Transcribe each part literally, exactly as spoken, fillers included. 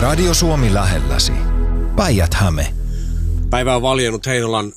Radio Suomi lähelläsi. Päijät-Häme. Päivä on valjennut Heinolan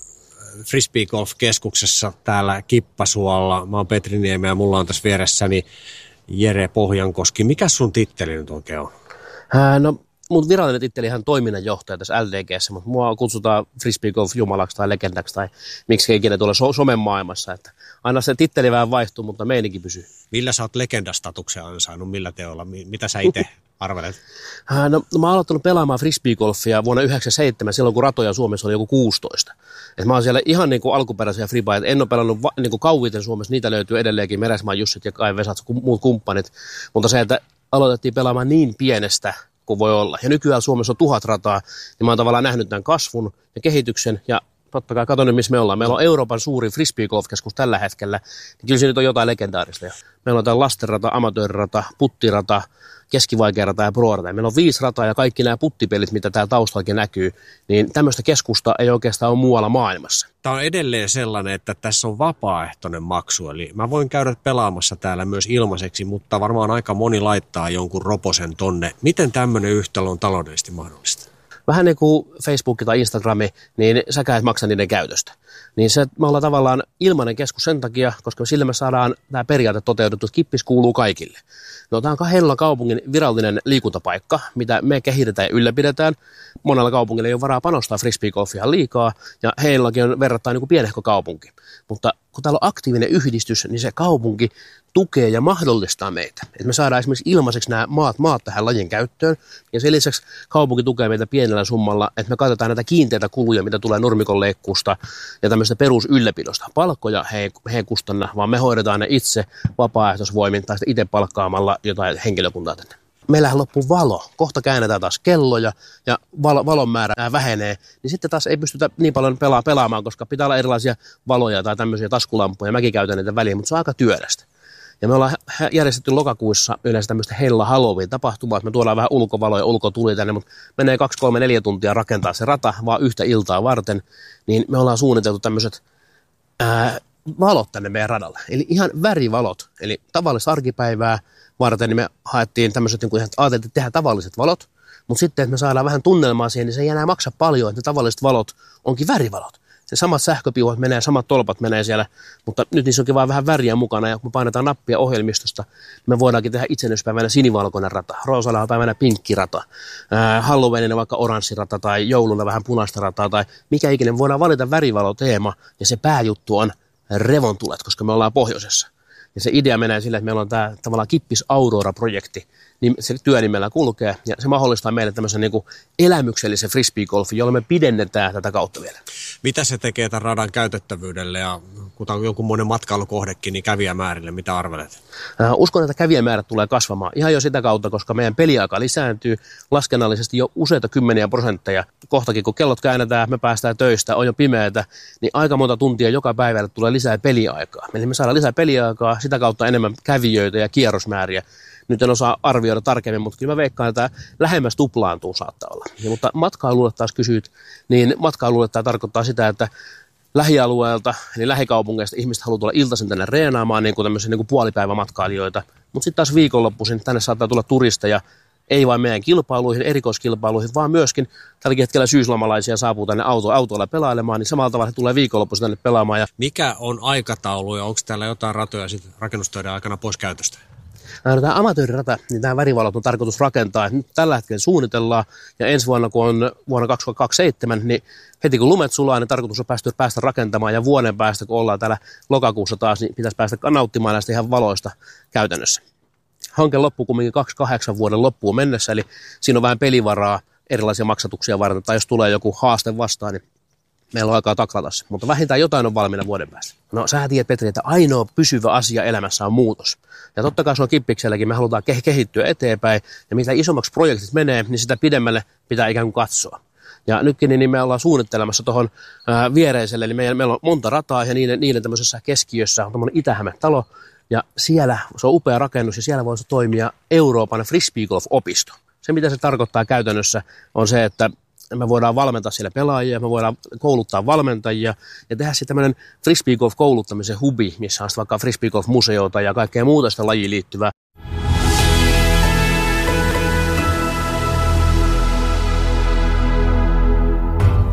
Frisbeegolf-keskuksessa täällä Kippasuolla. Mä oon Petri Niemi ja mulla on tässä vieressäni Jere Pohjankoski. Mikä sun titteli nyt oikein on? Ää, no mun virallinen titteli on toiminnanjohtaja tässä L D G:ssä, mutta mua kutsutaan Frisbeegolf-jumalaksi tai legendaksi tai miksi ikinä tuolla so- somen maailmassa. Että aina se titteli vähän vaihtuu, mutta meininki pysyy. Millä sä oot legendastatuksen ansainnut? Millä teolla? Mitä sä itse arvelet? Ää, no, no mä oon aloittanut pelaamaan Frisbeegolfia vuonna yhdeksänkymmentäseitsemän, silloin kun ratoja Suomessa oli joku kuusitoista. Et mä oon siellä ihan niin kuin alkuperäisiä freebaita. En ole pelannut va- niin kuin kauiten Suomessa, niitä löytyy edelleenkin Meresmaan Jussit ja Kai Vesat, muut kumppanit. Mutta se, että aloitettiin pelaamaan niin pienestä kuin voi olla. Ja nykyään Suomessa on tuhat rataa, niin mä oon tavallaan nähnyt tämän kasvun ja kehityksen. Ja totta kai katon nyt, missä me ollaan. Meillä on Euroopan suurin Frisbeegolf-keskus tällä hetkellä. Niin kyllä se nyt on jotain legendaarista. Meillä on tämä lastenrata, amatöörirata, puttirata, keskivaikearata ja pro-rata. Meillä on viisi rataa ja kaikki nämä puttipelit, mitä täällä taustallakin näkyy, niin tämmöistä keskusta ei oikeastaan ole muualla maailmassa. Tämä on edelleen sellainen, että tässä on vapaaehtoinen maksu, eli mä voin käydä pelaamassa täällä myös ilmaiseksi, mutta varmaan aika moni laittaa jonkun roposen tonne. Miten tämmöinen yhtälö on taloudellisesti mahdollista? Vähän niin kuin Facebook tai Instagram, niin säkään et maksa niiden käytöstä. Niin se, me ollaan tavallaan ilmainen keskus sen takia, koska sillä me saadaan tämä periaate toteutettu, että kippis kuuluu kaikille. No, tämä on Heinolan kaupungin virallinen liikuntapaikka, mitä me kehitetään ja ylläpidetään. Monella kaupungilla ei ole varaa panostaa frisbeegolfia liikaa, ja Heinolakin on verrattain niin kuin pienehkö kaupunki. Mutta kun täällä on aktiivinen yhdistys, niin se kaupunki tukee ja mahdollistaa meitä. Et me saadaan esimerkiksi ilmaiseksi nämä maat, maat tähän lajin käyttöön, ja sen lisäksi kaupunki tukee meitä pienellä summalla, että me katsotaan näitä kiinteitä kuluja, mitä tulee nurmikon leikkuusta ja tämmöistä perusylläpidosta. Palkkoja he, he kustanna, vaan me hoidetaan ne itse vapaaehtoisvoimin tai itse palkkaamalla jotain henkilökuntaa tänne. Meillähän loppuu valo. Kohta käännetään taas kelloja ja val- valon määrä vähenee. Niin sitten taas ei pystytä niin paljon pelaa- pelaamaan, koska pitää olla erilaisia valoja tai tämmöisiä taskulampuja. Mäkin käytän niitä väliin, mutta se on aika työlästä. Ja me ollaan järjestetty lokakuussa yleensä tämmöistä Heilla Halloween-tapahtumaa, että me tuodaan vähän ulkovaloja ja ulkotuli tänne, mutta menee kaksi, kolme, neljä tuntia rakentaa se rata vaan yhtä iltaa varten. Niin me ollaan suunniteltu tämmöiset ää, valot tänne meidän radalle. Eli ihan värivalot, eli tavallista arkipäivää varten, niin me haettiin tämmöiset, niin kuin ajateltiin, että tehdään tavalliset valot, mutta sitten, että me saadaan vähän tunnelmaa siihen, niin se ei enää maksa paljon, että ne tavalliset valot onkin värivalot. Se samat sähköpiuhat menee, samat tolpat menee siellä, mutta nyt niissä onkin vaan vähän väriä mukana, ja kun me painetaan nappia ohjelmistosta, me voidaankin tehdä itsenäisyyspäivänä sinivalkoinen rata, roosalahapäivänä pinkkirata, Halloweenina vaikka oranssirata tai jouluna vähän punaista rataa, tai mikä ikinä, me voidaan valita värivaloteema, ja se pääjuttu on revontulet, koska me ollaan pohjoisessa. Ja se idea menee sille, että meillä on tämä tavallaan Kippis Aurora-projekti, niin se työnimellä kulkee, ja se mahdollistaa meille tämmöisen niin kuin elämyksellisen frisbeegolfin, jolla me pidennetään tätä kautta vielä. Mitä se tekee tämän radan käytettävyydelle, ja kun tämä on jonkunmoinen matkailukohdekin, niin kävijämäärille, mitä arvelet? Uskon, että kävijämäärät tulee kasvamaan ihan jo sitä kautta, koska meidän peliaika lisääntyy laskennallisesti jo useita kymmeniä prosentteja. Kohtakin, kun kellot käännetään, me päästään töistä, on jo pimeätä, niin aika monta tuntia joka päivällä tulee lisää peliaikaa. Eli me saadaan lisää peliaikaa, sitä kautta enemmän kävijöitä ja kierrosmääriä. Nyt en osaa arvioida tarkemmin, mutta kyllä mä veikkaan, että lähemmäs tuplaantuu saattaa olla. Ja, mutta matkailulle taas kysyt, niin matkailulle tämä tarkoittaa sitä, että lähialueelta, eli lähikaupungeista ihmiset haluaa tulla iltaisin tänne reenaamaan niin kuin tämmöisiä niin kuin puolipäivämatkailijoita. Mutta sitten taas viikonloppuisin tänne saattaa tulla turisteja, ei vain meidän kilpailuihin, erikoiskilpailuihin, vaan myöskin tälläkin hetkellä syyslomalaisia saapuu tänne auto, autoilla pelailemaan, niin samalla tavalla he tulee viikonloppuisin tänne pelaamaan. Ja mikä on aikataulu ja onko täällä jotain ratoja sitten rakennustöiden aikana pois käytöstä? Tämä amatöörirata, niin tämä värivalot on tarkoitus rakentaa. Nyt tällä hetkellä suunnitellaan, ja ensi vuonna, kun on vuonna kaksituhattakaksikymmentäseitsemän, niin heti kun lumet sulaa, niin tarkoitus on päästä, päästä rakentamaan, ja vuoden päästä, kun ollaan täällä lokakuussa taas, niin pitäisi päästä nauttimaan näistä ihan valoista käytännössä. Hanke loppuu kumminkin kaksikymmentäkahdeksan vuoden loppuun mennessä, eli siinä on vähän pelivaraa erilaisia maksatuksia varten, tai jos tulee joku haaste vastaan, niin meillä on aikaa taklata se, mutta vähintään jotain on valmiina vuoden päästä. No sä tiedät, Petri, että ainoa pysyvä asia elämässä on muutos. Ja totta kai se on Kippikselläkin, me halutaan kehittyä eteenpäin, ja mitä isommaksi projektit menee, niin sitä pidemmälle pitää ikään kuin katsoa. Ja nytkin niin me ollaan suunnittelemassa tuohon viereiselle, eli meillä, meillä on monta rataa, ja niiden, niiden tämmöisessä keskiössä on tämmöinen Itä-Häme-talo, ja siellä se on upea rakennus, ja siellä voisi toimia Euroopan frisbeegolf-opisto. Se, mitä se tarkoittaa käytännössä, on se, että me voidaan valmentaa siellä pelaajia, me voidaan kouluttaa valmentajia ja tehdä sitten tämmöinen frisbeegolf-kouluttamisen hubi, missä on vaikka frisbeegolf-museota ja kaikkea muuta sitä lajiin liittyvää.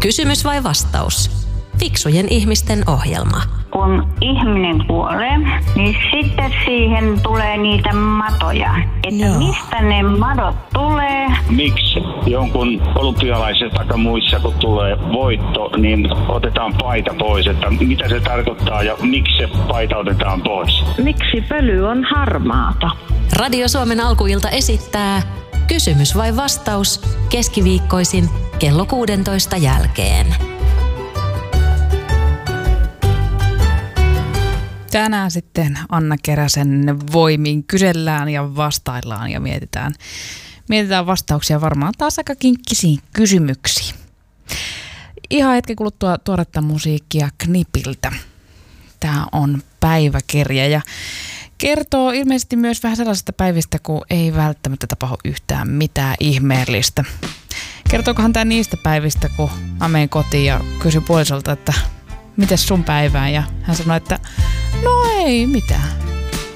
Kysymys vai vastaus? Fiksujen ihmisten ohjelma. Kun ihminen kuolee, niin sitten siihen tulee niitä matoja. Että Joo. mistä ne madot tulee? Miksi jonkun olympialaisessa tai muissa, kun tulee voitto, niin otetaan paita pois, että mitä se tarkoittaa ja miksi se paita otetaan pois? Miksi pöly on harmaata? Radio Suomen alkuilta esittää Kysymys vai vastaus keskiviikkoisin kello kuusitoista jälkeen. Tänään sitten Anna Keräsen voimin kysellään ja vastaillaan ja mietitään, mietitään vastauksia varmaan taas aika kinkkisiin kysymyksiin. Ihan hetken kuluttua tuoretta musiikkia Knipiltä. Tämä on päiväkirja ja kertoo ilmeisesti myös vähän sellaisista päivistä, kun ei välttämättä tapahdu yhtään mitään ihmeellistä. Kertookohan tämä niistä päivistä, kun mä menen kotiin ja kysyn puolisolta, että mites sun päivää? Ja hän sanoi, että no ei mitään.